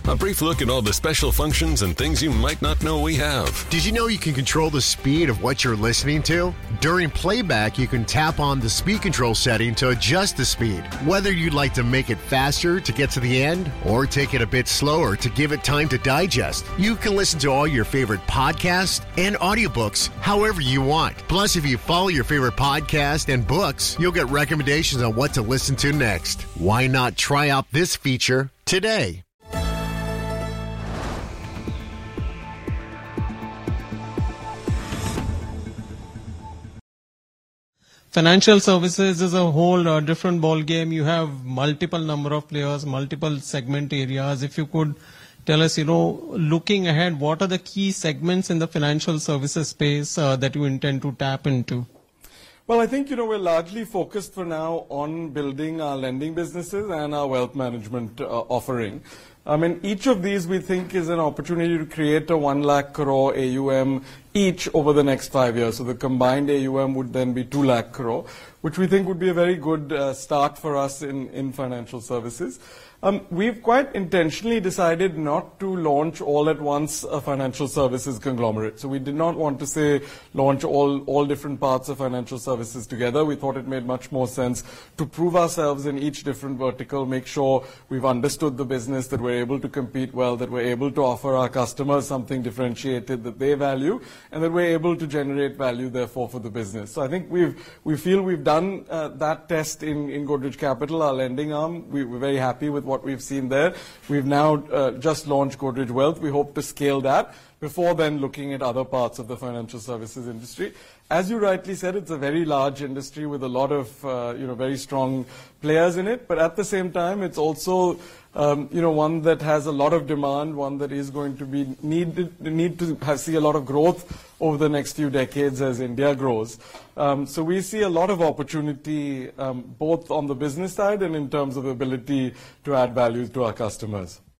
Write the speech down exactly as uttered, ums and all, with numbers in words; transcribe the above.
A brief look at all the special functions and things you might not know we have. Did you know you can control the speed of what you're listening to? During playback, you can tap on the speed control setting to adjust the speed. Whether you'd like to make it faster to get to the end or take it a bit slower to give it time to digest, you can listen to all your favorite podcasts and audiobooks however you want. Plus, if you follow your favorite podcast and books, you'll get recommendations on what to listen to next. Why not try out this feature today? Financial services is a whole uh, different ball game. You have multiple number of players, multiple segment areas. If you could tell us, you know, looking ahead, what are the key segments in the financial services space uh, that you intend to tap into? Well, I think, you know, we're largely focused for now on building our lending businesses and our wealth management uh, offering. I mean, each of these we think is an opportunity to create a one lakh crore A U M each over the next five years. So the combined A U M would then be two lakh crore, which we think would be a very good uh, start for us in, in financial services. Um, we've quite intentionally decided not to launch all at once a financial services conglomerate. So we did not want to say launch all, all different parts of financial services together. We thought it made much more sense to prove ourselves in each different vertical, make sure we've understood the business, that we're able to compete well, that we're able to offer our customers something differentiated that they value, and that we're able to generate value, therefore, for the business. So I think we've, we feel we've done uh, that test in, in Godrej Capital, our lending arm. We, we're very happy with what we've seen there. We've now uh, just launched Godrej Wealth. We hope to scale that before then looking at other parts of the financial services industry. As you rightly said, it's a very large industry with a lot of uh, you know, very strong players in it, but at the same time, it's also um, you know, one that has a lot of demand, one that is going to be needed, need to have, see a lot of growth over the next few decades as India grows. Um, so we see a lot of opportunity um, both on the business side and in terms of ability to add value to our customers.